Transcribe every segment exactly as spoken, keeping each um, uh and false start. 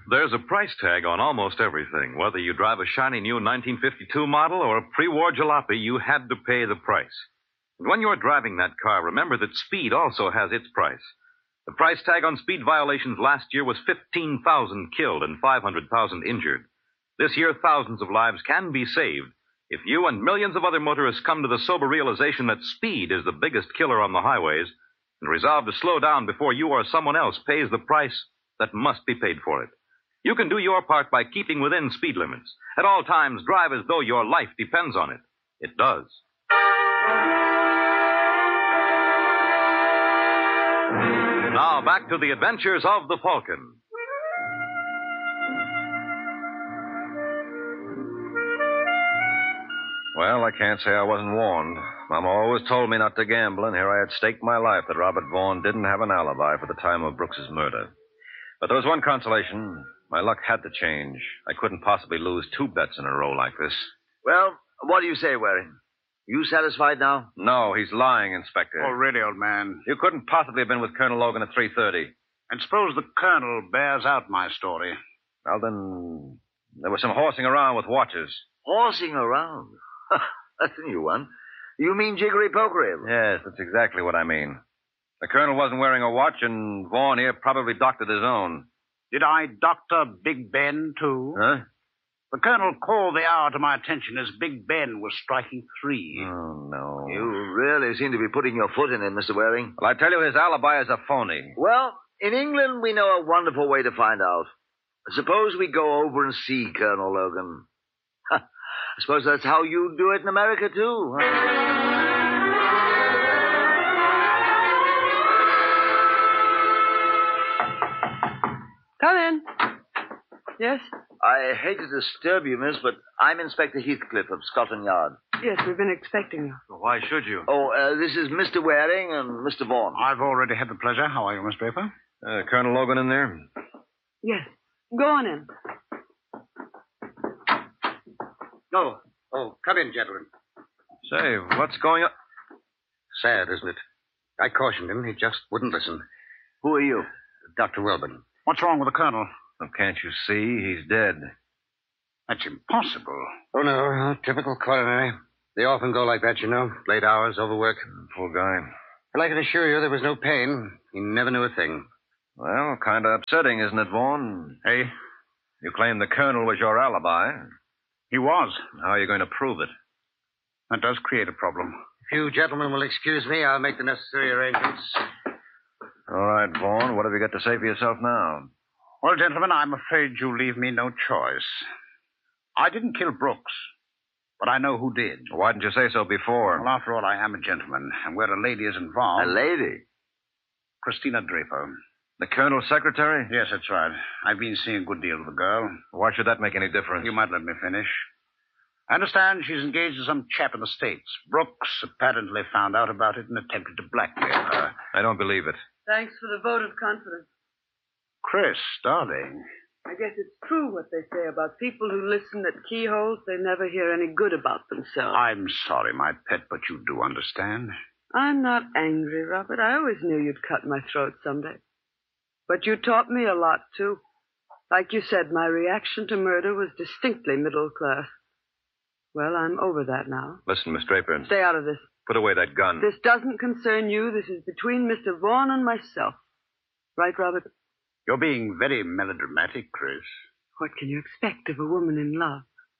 There's a price tag on almost everything. Whether you drive a shiny new nineteen fifty-two model or a pre-war jalopy, you had to pay the price. And when you're driving that car, remember that speed also has its price. The price tag on speed violations last year was fifteen thousand killed and five hundred thousand injured. This year, thousands of lives can be saved if you and millions of other motorists come to the sober realization that speed is the biggest killer on the highways and resolve to slow down before you or someone else pays the price that must be paid for it. You can do your part by keeping within speed limits. At all times, drive as though your life depends on it. It does. Now, back to the adventures of the Falcon. Well, I can't say I wasn't warned. Mama always told me not to gamble, and here I had staked my life that Robert Vaughn didn't have an alibi for the time of Brooks's murder. But there was one consolation. My luck had to change. I couldn't possibly lose two bets in a row like this. Well, what do you say, Waring? You satisfied now? No, he's lying, Inspector. Oh, really, old man? You couldn't possibly have been with Colonel Logan at three thirty. And suppose the Colonel bears out my story. Well, then, there was some horsing around with watches. Horsing around? That's a new one. You mean jiggery-pokery? Yes, that's exactly what I mean. The Colonel wasn't wearing a watch, and Vaughn here probably doctored his own. Did I doctor Big Ben, too? Huh? The Colonel called the hour to my attention as Big Ben was striking three. Oh, no. You really seem to be putting your foot in it, Mister Waring. Well, I tell you, his alibi is a phony. Well, in England, we know a wonderful way to find out. Suppose we go over and see Colonel Logan. I suppose that's how you do it in America, too. Huh? Come in. Yes? I hate to disturb you, miss, but I'm Inspector Heathcliff of Scotland Yard. Yes, we've been expecting you. Well, why should you? Oh, uh, this is Mister Waring and Mister Vaughn. I've already had the pleasure. How are you, Miss Draper? Uh, Colonel Logan in there? Yes. Go on in. Oh, oh, come in, gentlemen. Say, what's going on? Sad, isn't it? I cautioned him. He just wouldn't listen. Who are you? Doctor Welborn. What's wrong with the Colonel? Well, can't you see? He's dead. That's impossible. Oh, no. Typical coronary. They often go like that, you know. Late hours, overwork. Poor guy. But I can assure you there was no pain. He never knew a thing. Well, kind of upsetting, isn't it, Vaughn? Hey? You claim the Colonel was your alibi. He was. How are you going to prove it? That does create a problem. If you gentlemen will excuse me, I'll make the necessary arrangements. All right, Vaughn. What have you got to say for yourself now? Well, gentlemen, I'm afraid you leave me no choice. I didn't kill Brooks, but I know who did. Why didn't you say so before? Well, after all, I am a gentleman, and where a lady is involved... A lady? Christina Draper. The Colonel's secretary? Yes, that's right. I've been seeing a good deal of the girl. Why should that make any difference? You might let me finish. I understand she's engaged to some chap in the States. Brooks apparently found out about it and attempted to blackmail her. I don't believe it. Thanks for the vote of confidence. Chris, darling. I guess it's true what they say about people who listen at keyholes. They never hear any good about themselves. I'm sorry, my pet, but you do understand. I'm not angry, Robert. I always knew you'd cut my throat someday. But you taught me a lot, too. Like you said, my reaction to murder was distinctly middle class. Well, I'm over that now. Listen, Miss Draper. Stay out of this. Put away that gun. This doesn't concern you. This is between Mister Vaughn and myself. Right, Robert? You're being very melodramatic, Chris. What can you expect of a woman in love?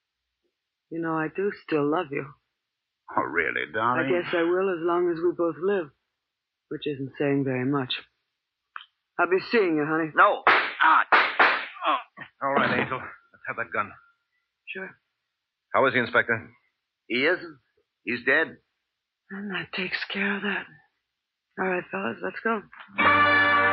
You know, I do still love you. Oh, really, darling? I guess I will as long as we both live. Which isn't saying very much. I'll be seeing you, honey. No. Ah. Oh. All right, Angel. Let's have that gun. Sure. How is he, Inspector? He isn't. He's dead. And that takes care of that. All right, fellas, let's go.